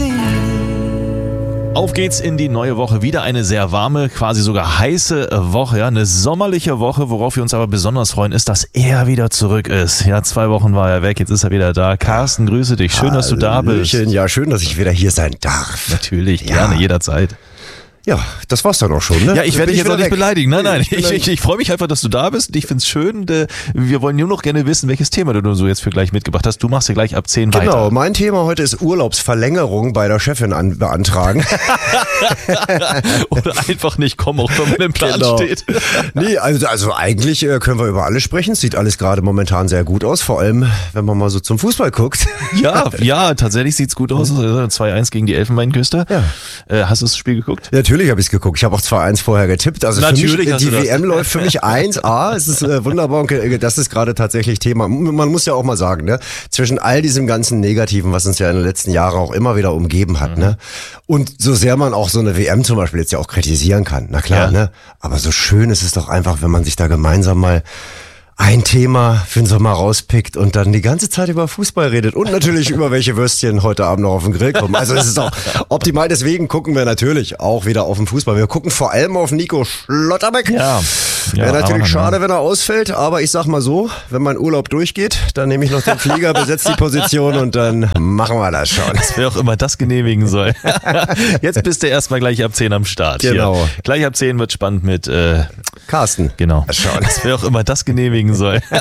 Auf geht's in die neue Woche. Wieder eine sehr warme, quasi sogar heiße Woche. Ja, eine sommerliche Woche. Worauf wir uns aber besonders freuen, ist, dass er wieder zurück ist. Ja, 2 Wochen war er weg, jetzt ist er wieder da. Carsten, grüße dich. Schön, dass du da bist. Ja, schön, dass ich wieder hier sein darf. Natürlich, gerne, jederzeit. Ja, das war's dann auch schon, ne? Ja, ich werde dich jetzt auch nicht beleidigen. Nein, ich freue mich einfach, dass du da bist. Ich find's schön. Wir wollen nur noch gerne wissen, welches Thema du so jetzt für gleich mitgebracht hast. Du machst ja gleich ab 10 weiter. Genau, mein Thema heute ist Urlaubsverlängerung bei der Chefin beantragen. Oder einfach nicht kommen, auch wenn man im Plan steht. Nee, also eigentlich können wir über alles sprechen. Sieht alles gerade momentan sehr gut aus, vor allem, wenn man mal so zum Fußball guckt. Ja, tatsächlich sieht's gut aus. 2-1 gegen die Elfenbeinküste. Ja. Hast du das Spiel geguckt? Natürlich habe ich es geguckt. Ich habe auch 2-1 vorher getippt. Also natürlich für mich, die WM läuft für mich 1A. Es ist wunderbar und das ist gerade tatsächlich Thema. Man muss ja auch mal sagen, ne, zwischen all diesem ganzen Negativen, was uns ja in den letzten Jahren auch immer wieder umgeben hat, ne, und so sehr man auch so eine WM zum Beispiel jetzt ja auch kritisieren kann, na klar, ne, aber so schön ist es doch einfach, wenn man sich da gemeinsam mal ein Thema für den Sommer rauspickt und dann die ganze Zeit über Fußball redet und natürlich über welche Würstchen heute Abend noch auf den Grill kommen. Also es ist auch optimal, deswegen gucken wir natürlich auch wieder auf den Fußball. Wir gucken vor allem auf Nico Schlotterbeck. Ja, wäre natürlich schade, wenn er ausfällt, aber ich sag mal so, wenn mein Urlaub durchgeht, dann nehme ich noch den Flieger, besetze die Position und dann machen wir das schon. Wer auch immer das genehmigen soll. Jetzt bist du erstmal gleich ab 10 am Start. Genau. Hier. Gleich ab 10 wird spannend mit Carsten. Genau. Schauen. Wer auch immer das genehmigen soll.